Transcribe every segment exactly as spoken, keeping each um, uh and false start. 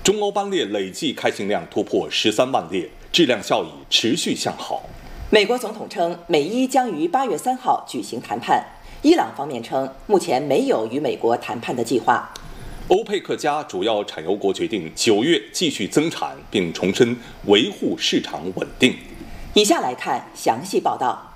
中欧班列累计开行量突破十三万列，质量效益持续向好。 美国总统称，美伊将于八月三号举行谈判。伊朗方面称，目前没有与美国谈判的计划。 欧佩克加主要产油国决定九月继续增产，并重申维护市场稳定。 以下来看详细报道。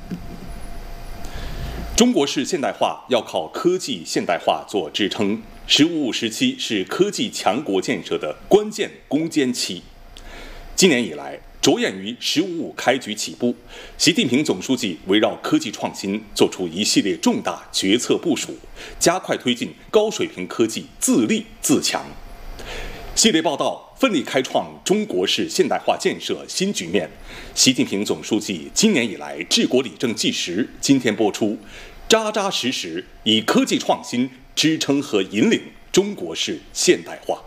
中国式现代化要靠科技现代化做支撑。十五五时期是科技强国建设的关键攻坚期。今年以来，着眼于十五五开局起步，习近平总书记围绕科技创新做出一系列重大决策部署，加快推进高水平科技自立自强。系列报道奋力开创中国式现代化建设新局面。习近平总书记今年以来治国理政纪实今天播出，扎扎实实以科技创新支撑和引领中国式现代化。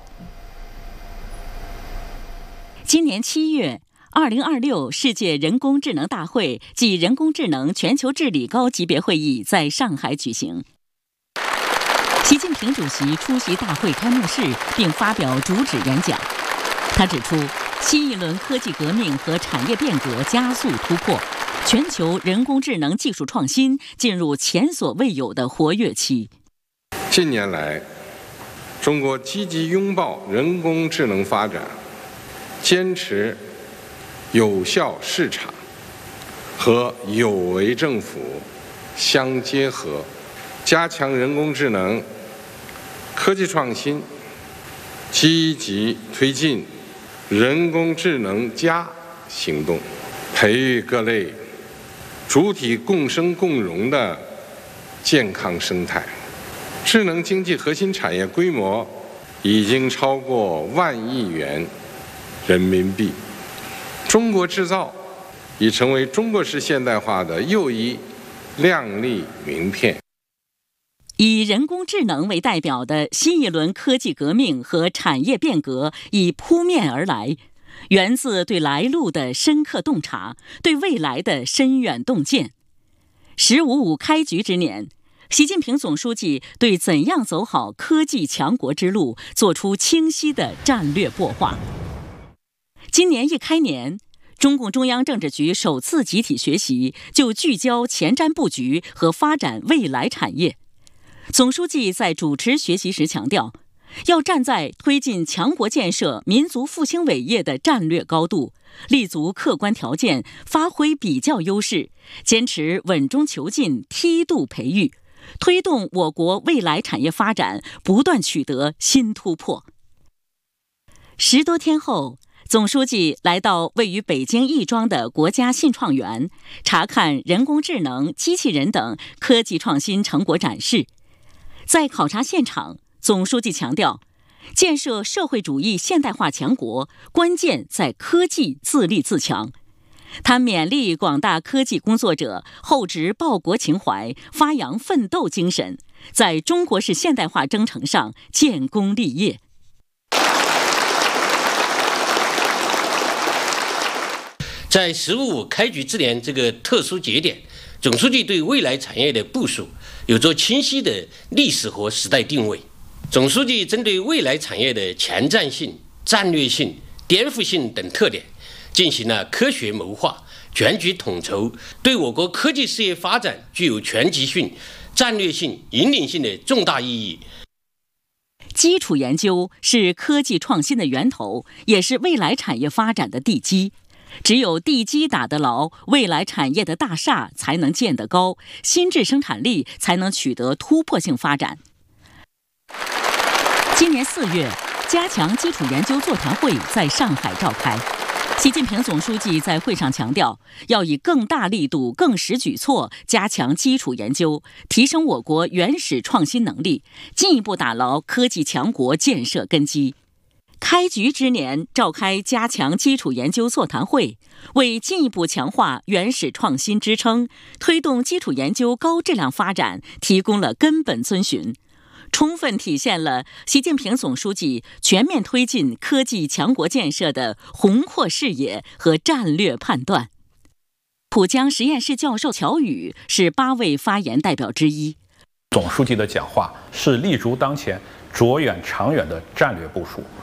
今年七月，二零二六世界人工智能大会暨人工智能全球治理高级别会议在上海举行。习近平主席出席大会开幕式并发表主旨演讲。他指出，新一轮科技革命和产业变革加速突破，全球人工智能技术创新进入前所未有的活跃期。 近年来，中国积极拥抱人工智能发展，坚持有效市场和有为政府相结合，加强人工智能科技创新，积极推进人工智能加行动，培育各类主体共生共荣的健康生态。智能经济核心产业规模已经超过万亿元人民币，中国制造已成为中国式现代化的又一亮丽名片。 以人工智能为代表的新一轮科技革命和产业变革已扑面而来，源自对来路的深刻洞察，对未来的深远洞见。十五五开局之年，习近平总书记对怎样走好科技强国之路做出清晰的战略擘画。今年一开年，中共中央政治局首次集体学习，就聚焦前瞻布局和发展未来产业。总书记在主持学习时强调，要站在推进强国建设、民族复兴伟业的战略高度，立足客观条件，发挥比较优势，坚持稳中求进、梯度培育，推动我国未来产业发展不断取得新突破。十多天后，总书记来到位于北京亦庄的国家信创园，查看人工智能、机器人等科技创新成果展示。在考察现场，总书记强调，建设社会主义现代化强国，关键在科技自立自强。他勉励广大科技工作者厚植报国情怀，发扬奋斗精神，在中国式现代化征程上建功立业。 在十五五开局之年这个特殊节点，总书记对未来产业的部署有着清晰的历史和时代定位。总书记针对未来产业的前瞻性、战略性、颠覆性等特点，进行了科学谋划、全局统筹，对我国科技事业发展具有全局性、战略性、引领性的重大意义。 基础研究是科技创新的源头，也是未来产业发展的地基。只有地基打得牢，未来产业的大厦才能建得高，新质生产力才能取得突破性发展。今年四月，加强基础研究座谈会在上海召开。习近平总书记在会上强调，要以更大力度、更实举措加强基础研究，提升我国原始创新能力，进一步打牢科技强国建设根基。开局之年召开加强基础研究座谈会，为进一步强化原始创新支撑，推动基础研究高质量发展提供了根本遵循，充分体现了习近平总书记全面推进科技强国建设的宏阔视野和战略判断。浦江实验室教授乔宇是八位发言代表之一。 总书记的讲话是立足当前、着眼长远的战略部署。